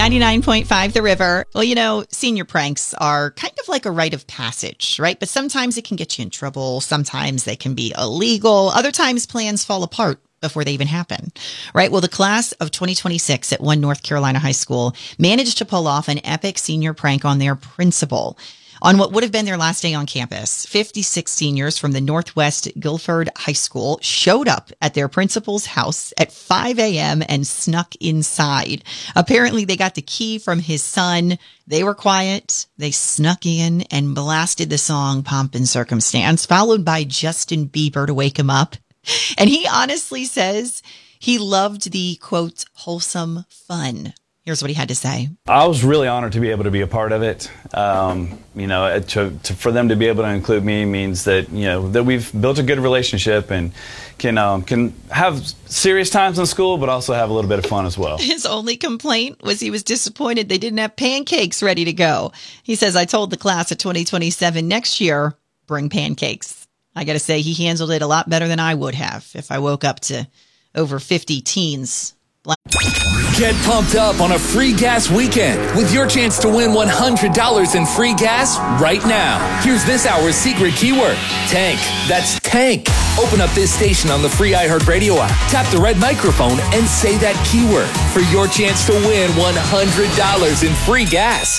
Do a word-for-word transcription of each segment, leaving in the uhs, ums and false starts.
ninety-nine point five The River. Well, you know, senior pranks are kind of like a rite of passage, right? But sometimes it can get you in trouble. Sometimes they can be illegal. Other times plans fall apart before they even happen, right? Well, the class of twenty twenty-six at one North Carolina high school managed to pull off an epic senior prank on their principal. On what would have been their last day on campus, fifty-six seniors from the Northwest Guilford High School showed up at their principal's house at five a.m. and snuck inside. Apparently, they got the key from his son. They were quiet. They snuck in and blasted the song Pomp and Circumstance, followed by Justin Bieber to wake him up. And he honestly says he loved the, quote, wholesome fun. Here's what he had to say. I was really honored to be able to be a part of it. Um, you know, to, to, for them to be able to include me means that, you know, that we've built a good relationship and can um, can have serious times in school, but also have a little bit of fun as well. His only complaint was he was disappointed they didn't have pancakes ready to go. He says, I told the class of twenty twenty-seven next year, bring pancakes. I got to say, he handled it a lot better than I would have if I woke up to over fifty teens. Get pumped up on a free gas weekend with your chance to win one hundred dollars in free gas right now. Here's this hour's secret keyword, tank. That's tank. Open up this station on the free iHeartRadio app. Tap the red microphone and say that keyword for your chance to win one hundred dollars in free gas.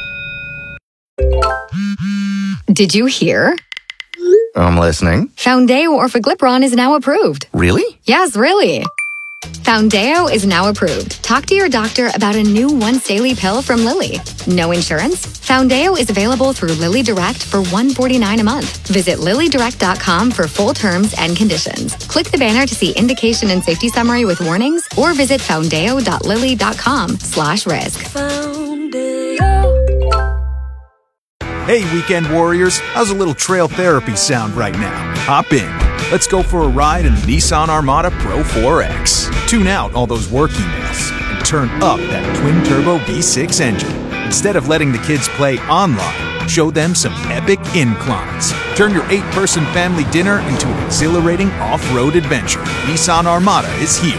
Did you hear? I'm listening. Foundeo Orforglipron is now approved. Really? Yes, really. Foundeo is now approved. Talk to your doctor about a new once daily pill from Lilly. No insurance? Foundeo is available through Lilly Direct for one hundred forty-nine dollars a month. Visit lilly direct dot com for full terms and conditions. Click the banner to see indication and safety summary with warnings or visit foundeo dot lilly dot com slash risk. Hey, weekend warriors, how's a little trail therapy sound right now? Hop in. Let's go for a ride in the Nissan Armada Pro four X. Tune out all those work emails and turn up that twin-turbo V six engine. Instead of letting the kids play online, show them some epic inclines. Turn your eight-person family dinner into an exhilarating off-road adventure. Nissan Armada is here.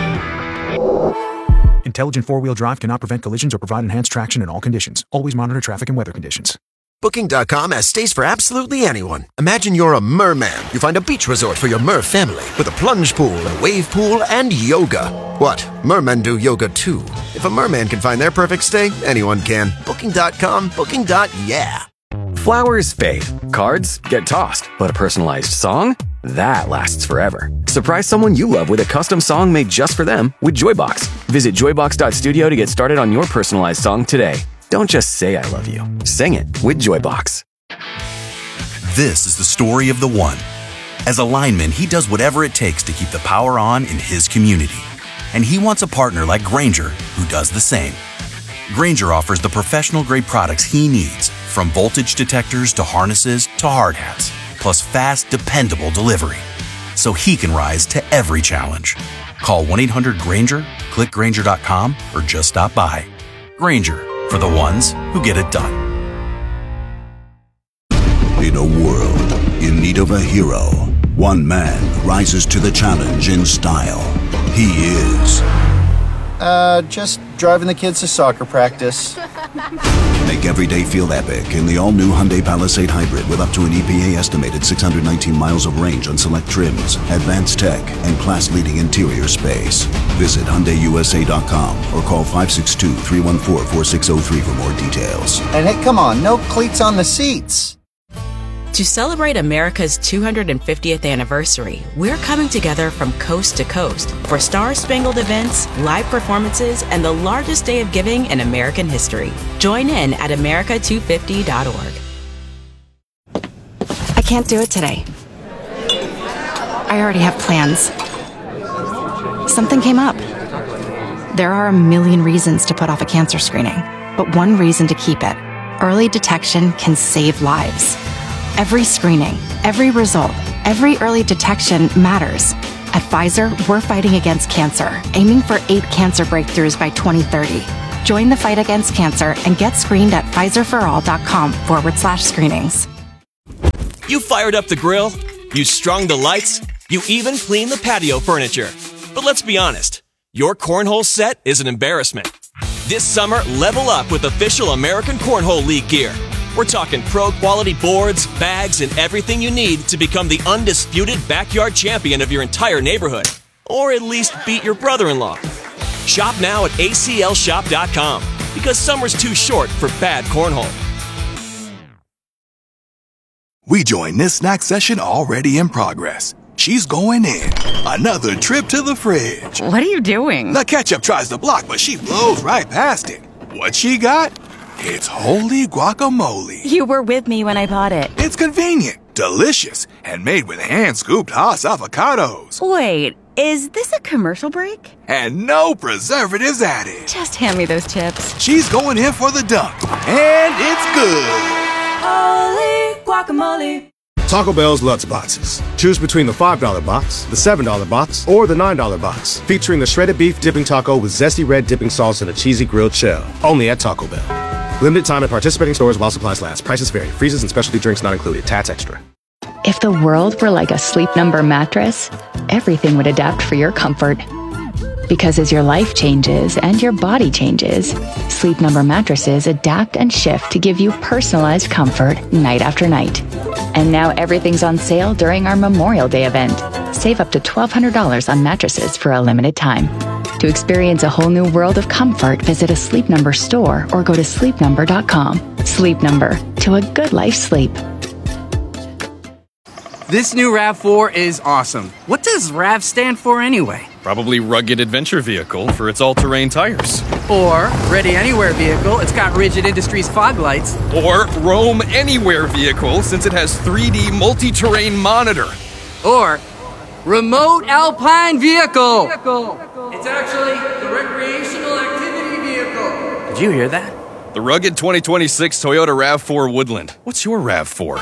Intelligent four-wheel drive cannot prevent collisions or provide enhanced traction in all conditions. Always monitor traffic and weather conditions. Booking dot com has stays for absolutely anyone. Imagine you're a merman. You find a beach resort for your mer family with a plunge pool, a wave pool, and yoga. What? Mermen do yoga too. If a merman can find their perfect stay, anyone can. Booking dot com, booking. Yeah. Flowers fade, cards get tossed, but a personalized song? That lasts forever. Surprise someone you love with a custom song made just for them with Joybox. Visit joybox dot studio to get started on your personalized song today. Don't just say I love you. Sing it with Joybox. This is the story of the one. As a lineman, he does whatever it takes to keep the power on in his community. And he wants a partner like Grainger who does the same. Grainger offers the professional-grade products he needs, from voltage detectors to harnesses to hard hats, plus fast, dependable delivery, so he can rise to every challenge. Call one eight hundred Grainger, click Grainger dot com, or just stop by. Grainger, for the ones who get it done. In a world in need of a hero, one man rises to the challenge in style. He is... Uh, just driving the kids to soccer practice. Make every day feel epic in the all-new Hyundai Palisade Hybrid with up to an E P A estimated six hundred nineteen miles of range on select trims, advanced tech, and class-leading interior space. Visit Hyundai U S A dot com or call five six two, three one four, four six zero three for more details. And hey, come on, no cleats on the seats. To celebrate America's two hundred fiftieth anniversary, we're coming together from coast to coast for star-spangled events, live performances, and the largest day of giving in American history. Join in at america two fifty dot org. I can't do it today. I already have plans. Something came up. There are a million reasons to put off a cancer screening, but one reason to keep it. Early detection can save lives. Every screening, every result, every early detection matters. At Pfizer, we're fighting against cancer, aiming for eight cancer breakthroughs by twenty thirty. Join the fight against cancer and get screened at pfizerforall.com forward slash screenings. You fired up the grill, you strung the lights, you even cleaned the patio furniture. But let's be honest, your cornhole set is an embarrassment. This summer, level up with official American Cornhole League gear. We're talking pro-quality boards, bags, and everything you need to become the undisputed backyard champion of your entire neighborhood. Or at least beat your brother-in-law. Shop now at A C L shop dot com, because summer's too short for bad cornhole. We join this snack session already in progress. She's going in. Another trip to the fridge. What are you doing? The ketchup tries to block, but she blows right past it. What she got? It's holy guacamole. You were with me when I bought it. It's convenient, delicious, and made with hand-scooped Haas avocados. Wait, is this a commercial break? And no preservatives added. Just hand me those chips. She's going in for the dunk. And it's good. Holy guacamole. Taco Bell's Lutz Boxes. Choose between the five dollar box, the seven dollar box, or the nine dollar box. Featuring the shredded beef dipping taco with zesty red dipping sauce and a cheesy grilled shell. Only at Taco Bell. Limited time at participating stores while supplies last. Prices vary. Freezes and specialty drinks not included. Tats extra. If the world were like a Sleep Number mattress, everything would adapt for your comfort. Because as your life changes and your body changes, Sleep Number mattresses adapt and shift to give you personalized comfort night after night. And now everything's on sale during our Memorial Day event. Save up to twelve hundred dollars on mattresses for a limited time. To experience a whole new world of comfort, visit a Sleep Number store or go to sleep number dot com. Sleep Number, to a good life sleep. This new RAV four is awesome. What does RAV stand for anyway? Probably Rugged Adventure Vehicle for its all-terrain tires. Or Ready Anywhere Vehicle, it's got Rigid Industries fog lights. Or Roam Anywhere Vehicle, since it has three D multi-terrain monitor. Or Remote Alpine Vehicle. It's actually the Recreational Activity Vehicle. Did you hear that? The rugged twenty twenty-six Toyota RAV four Woodland. What's your RAV four?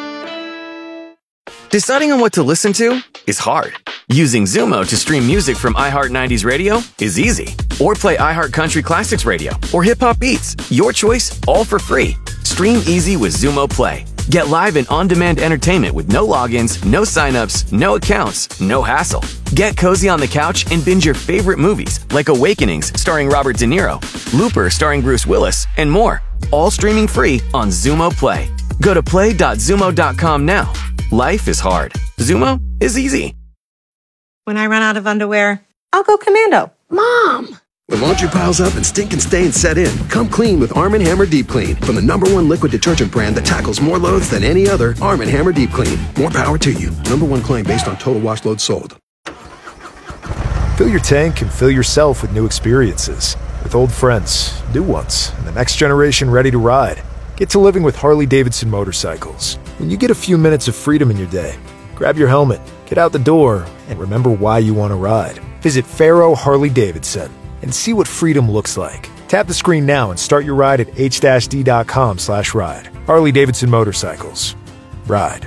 Deciding on what to listen to is hard. Using Zumo to stream music from iHeart nineties Radio is easy. Or play iHeart Country Classics Radio or Hip Hop Beats. Your choice, all for free. Stream easy with Zumo Play. Get live and on-demand entertainment with no logins, no signups, no accounts, no hassle. Get cozy on the couch and binge your favorite movies like Awakenings starring Robert De Niro, Looper starring Bruce Willis, and more. All streaming free on Zumo Play. Go to play dot zumo dot com now. Life is hard. Zumo is easy. When I run out of underwear, I'll go commando. Mom! When laundry piles up and stinking stains set in, come clean with Arm and Hammer Deep Clean. From the number one liquid detergent brand that tackles more loads than any other, Arm and Hammer Deep Clean. More power to you. Number one claim based on total wash load sold. Fill your tank and fill yourself with new experiences. With old friends, new ones, and the next generation ready to ride. Get to living with Harley-Davidson motorcycles. When you get a few minutes of freedom in your day, grab your helmet, get out the door, and remember why you want to ride. Visit Faro Harley-Davidson and see what freedom looks like. Tap the screen now and start your ride at h d dot com slash ride. Harley-Davidson Motorcycles. Ride.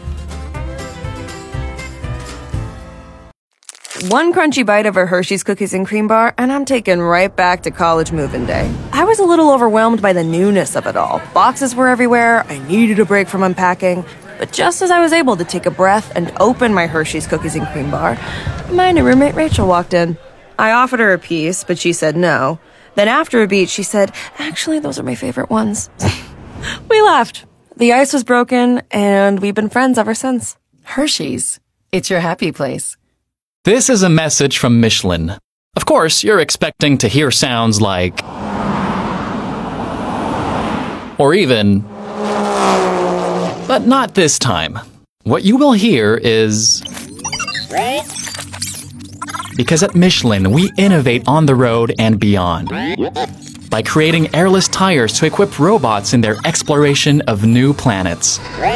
One crunchy bite of a Hershey's Cookies and Cream Bar, and I'm taken right back to college move-in day. I was a little overwhelmed by the newness of it all. Boxes were everywhere, I needed a break from unpacking. But just as I was able to take a breath and open my Hershey's Cookies and Cream Bar, my new roommate Rachel walked in. I offered her a piece, but she said no. Then after a beat, she said, actually, those are my favorite ones. We laughed. The ice was broken, and we've been friends ever since. Hershey's. It's your happy place. This is a message from Michelin. Of course, you're expecting to hear sounds like... or even... but not this time. What you will hear is... because at Michelin, we innovate on the road and beyond. By creating airless tires to equip robots in their exploration of new planets.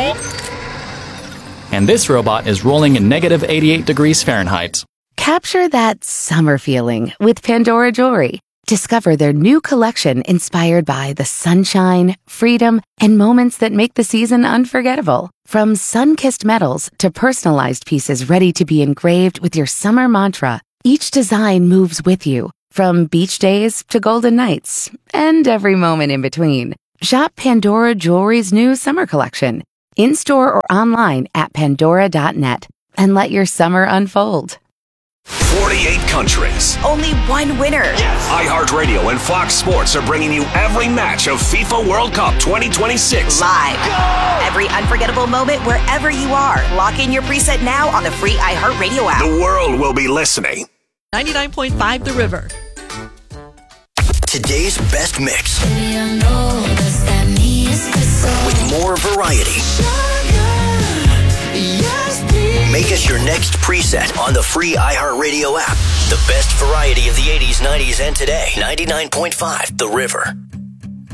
And this robot is rolling in negative eighty-eight degrees Fahrenheit. Capture that summer feeling with Pandora Jewelry. Discover their new collection inspired by the sunshine, freedom, and moments that make the season unforgettable. From sun-kissed metals to personalized pieces ready to be engraved with your summer mantra, each design moves with you, from beach days to golden nights, and every moment in between. Shop Pandora Jewelry's new summer collection, in-store or online at pandora dot net, and let your summer unfold. forty-eight countries. Only one winner. Yes. iHeartRadio and Fox Sports are bringing you every match of FIFA World Cup twenty twenty-six. Live. Go! Every unforgettable moment wherever you are. Lock in your preset now on the free iHeartRadio app. The world will be listening. ninety-nine point five The River. Today's best mix. With more variety. Make us your next preset on the free iHeartRadio app. The best variety of the eighties, nineties, and today. ninety-nine point five The River.